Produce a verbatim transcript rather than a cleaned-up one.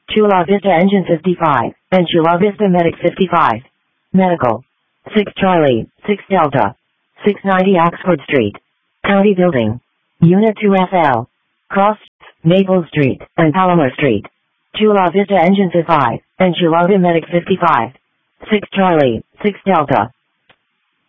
Chula Vista Engine fifty-five, and Chula Vista Medic fifty-five. Medical. six Charlie, six Delta. six ninety Oxford Street. County Building. Unit two F L. Cross, Maple Street, and Palomar Street. Chula Vista Engine fifty-five, and Chula Vista Medic fifty-five. six Charlie, six Delta.